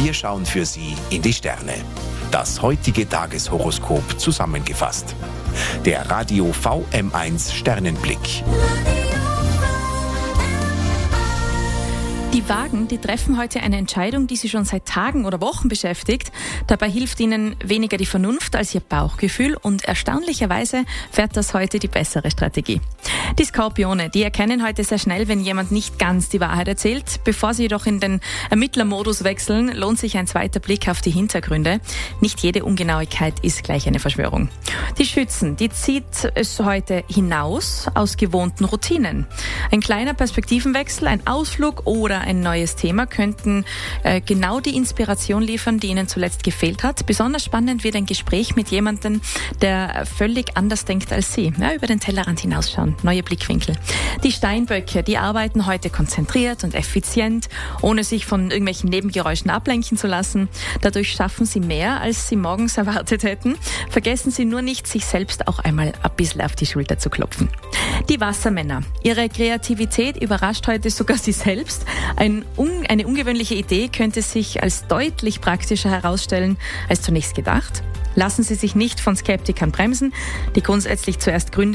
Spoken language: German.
Wir schauen für Sie in die Sterne. Das heutige Tageshoroskop zusammengefasst. Der Radio VM1 Sternenblick. Die Waagen, die treffen heute eine Entscheidung, die sie schon seit Tagen oder Wochen beschäftigt. Dabei hilft ihnen weniger die Vernunft als ihr Bauchgefühl und erstaunlicherweise fährt das heute die bessere Strategie. Die Skorpione, die erkennen heute sehr schnell, wenn jemand nicht ganz die Wahrheit erzählt. Bevor sie jedoch in den Ermittlermodus wechseln, lohnt sich ein zweiter Blick auf die Hintergründe. Nicht jede Ungenauigkeit ist gleich eine Verschwörung. Die Schützen, die zieht es heute hinaus aus gewohnten Routinen. Ein kleiner Perspektivenwechsel, ein Ausflug oder ein neues Thema könnten genau die Inspiration liefern, die ihnen zuletzt gefehlt hat. Besonders spannend wird ein Gespräch mit jemandem, der völlig anders denkt als sie. Ja, über den Tellerrand hinausschauen, neue Blickwinkel. Die Steinböcke, die arbeiten heute konzentriert und effizient, ohne sich von irgendwelchen Nebengeräuschen ablenken zu lassen. Dadurch schaffen sie mehr, als sie morgens erwartet hätten. Vergessen Sie nur nicht, sich selbst auch einmal ein bisschen auf die Schulter zu klopfen. Die Wassermänner. Ihre Kreativität überrascht heute sogar Sie selbst. Eine ungewöhnliche Idee könnte sich als deutlich praktischer herausstellen als zunächst gedacht. Lassen Sie sich nicht von Skeptikern bremsen, die grundsätzlich zuerst Gründe